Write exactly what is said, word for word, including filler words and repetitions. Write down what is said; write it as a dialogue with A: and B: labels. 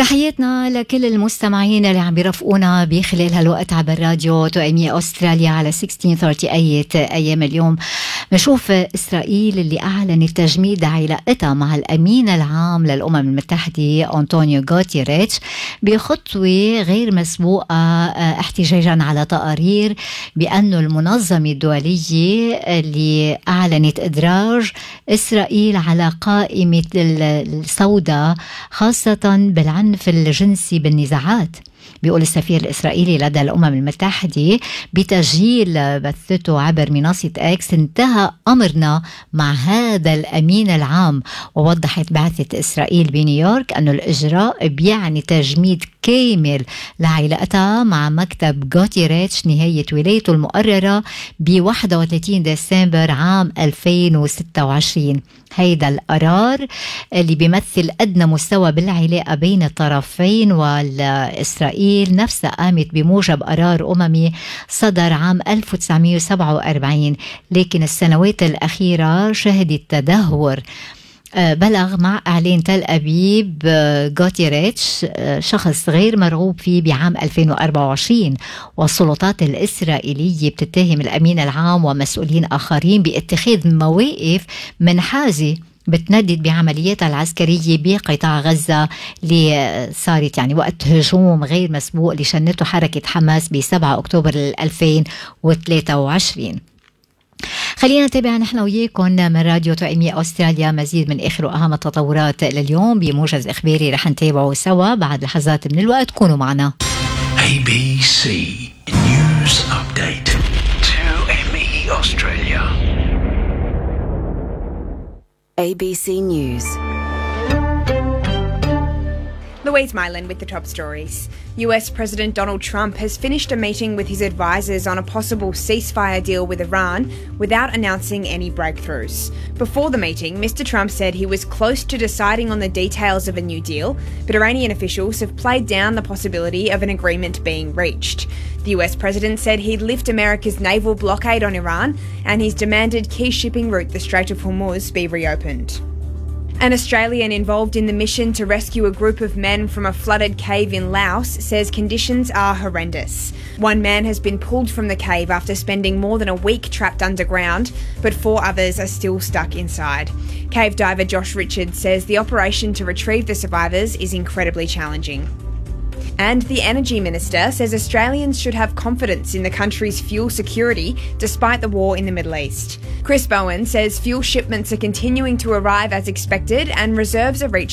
A: تحياتنا لكل المستمعين اللي عم بيرافقونا بخلال هالوقت عبر راديو توأمية أستراليا على ستة عشر ثلاثين وثلاثين أيام اليوم. بنشوف إسرائيل اللي أعلنت تجميد علاقتها مع الأمين العام للأمم المتحدة أنطونيو غوتيريتش بخطوة غير مسبوقة احتجاجا على تقارير بأن المنظمة الدولية اللي أعلنت إدراج إسرائيل على قائمة السوداء خاصة بالعنف الجنسي بالنزاعات. بيقول السفير الإسرائيلي لدى الأمم المتحدة بتسجيل بثته عبر منصة إكس: انتهى أمرنا مع هذا الأمين العام. ووضحت بعثة إسرائيل بنيويورك أن الإجراء بيعني تجميد كامل لعلاقتها مع مكتب غوتيريتش نهاية ولايته المقررة ب واحد وثلاثين ديسمبر عام ألفين وستة وعشرين. هيدا القرار اللي بيمثل أدنى مستوى بالعلاقة بين الطرفين، والإسرائيل نفسها قامت بموجب قرار أممي صدر عام ألف وتسعمية وسبعة وأربعين، لكن السنوات الأخيرة شهدت تدهور بلغ مع إعلان تل أبيب غوتيريتش شخص غير مرغوب فيه بعام ألفين وأربعة وعشرين. والسلطات الإسرائيلية بتتهم الأمين العام ومسؤولين آخرين باتخاذ مواقف منحازة بتندد بعملياتها العسكرية بقطاع غزة اللي صارت يعني وقت هجوم غير مسبوق اللي شنته حركة حماس ب سبعة أكتوبر ألفين وثلاثة وعشرين. خلينا نتابع نحن وياكم من راديو توأمية أستراليا مزيد من آخر وأهم التطورات لليوم بموجز إخباري رح نتابعه سوا بعد لحظات من الوقت. كونوا معنا.
B: A B C News Update توأمية Australia.
C: A B C News.
D: Louise Mylan with the top stories. U S President Donald Trump has finished a meeting with his advisors on a possible ceasefire deal with Iran without announcing any breakthroughs. Before the meeting, Mister Trump said he was close to deciding on the details of a new deal, but Iranian officials have played down the possibility of an agreement being reached. The U S President said he'd lift America's naval blockade on Iran, and he's demanded key shipping route the Strait of Hormuz be reopened. An Australian involved in the mission to rescue a group of men from a flooded cave in Laos says conditions are horrendous. One man has been pulled from the cave after spending more than a week trapped underground, but four others are still stuck inside. Cave diver Josh Richards says the operation to retrieve the survivors is incredibly challenging. And the Energy Minister says Australians should have confidence in the country's fuel security despite the war in the Middle East. Chris Bowen says fuel shipments are continuing to arrive as expected and reserves are reaching